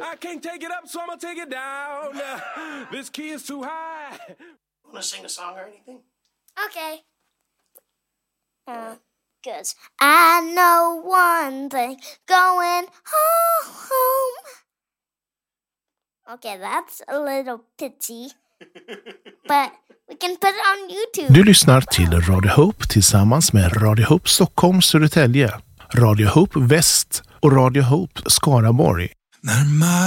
I can't take it up, so I'm gonna take it down. This key is too high. Want to sing a song or anything? Okay. Good. I know one thing, going home. Okay, that's a little pitchy. But we can put it on YouTube. Du lyssnar till Radio Hope tillsammans med Radio Hope Stockholm, Södertälje, Radio Hope Väst och Radio Hope Skaraborg.